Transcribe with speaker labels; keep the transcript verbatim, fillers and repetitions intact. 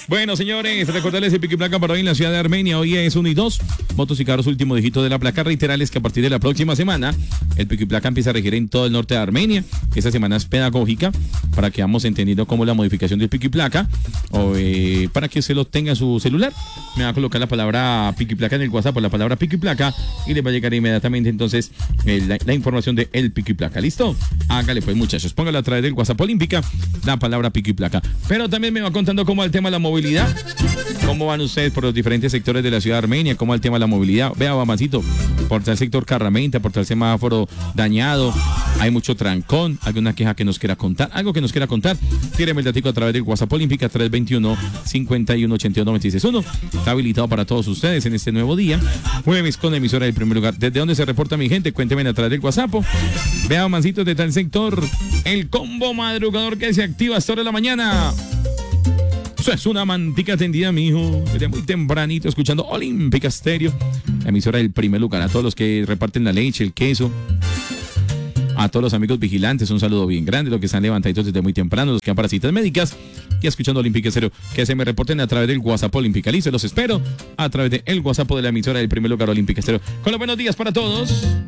Speaker 1: Bueno, señores, recordarles el pico y placa para hoy en la ciudad de Armenia. Hoy es uno y dos. Motos y carros, último dígito de la placa. Reiterarles que a partir de la próxima semana, el pico y placa empieza a regir en todo el norte de Armenia. Esta semana es pedagógica para que vamos entendiendo cómo la modificación del pico y placa, o eh, para que se lo tenga en su celular. Me va a colocar la palabra pico y placa en el WhatsApp, por la palabra pico y placa, y le va a llegar inmediatamente entonces eh, la, la información de el pico y placa. ¿Listo? Hágale pues, muchachos. Póngalo a través del WhatsApp Olímpica, la palabra pico y placa. Pero también me va contando cómo va el tema de la movilidad. ¿Cómo van ustedes por los diferentes sectores de la ciudad de Armenia? ¿Cómo va el tema de la movilidad? Vea, Bamancito, por tal sector Carramenta, por tal semáforo dañado, hay mucho trancón, alguna queja que nos quiera contar, algo que nos quiera contar, tíreme el datico a través del WhatsApp Olímpica tres dos uno, cinco uno, ocho uno, nueve seis uno. Está habilitado para todos ustedes en este nuevo día. Jueves con la emisora del primer lugar. ¿Desde dónde se reporta mi gente? Cuéntenme a través del WhatsApp. Vea, Bamancito, de tal sector, el combo madrugador que se activa hasta hora de la mañana. Eso es una mantica tendida, mijo. Desde muy tempranito, escuchando Olímpica Estéreo, la emisora del primer lugar. A todos los que reparten la leche, el queso, a todos los amigos vigilantes, un saludo bien grande. Los que están levantaditos desde muy temprano, los que van para citas médicas y escuchando Olímpica Estéreo, que se me reporten a través del WhatsApp Olímpica. Listo, los espero a través del WhatsApp de la emisora del primer lugar Olímpica Estéreo. Con los buenos días para todos.